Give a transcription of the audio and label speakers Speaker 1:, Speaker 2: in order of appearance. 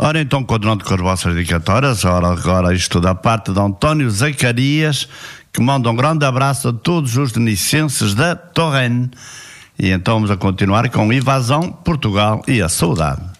Speaker 1: Ora então, continuando com as vossas dedicatórias, agora isto da parte de António Zacarias, que manda um grande abraço a todos os denicenses da Torrene. E então vamos a continuar com Invasão, Portugal e a Saudade.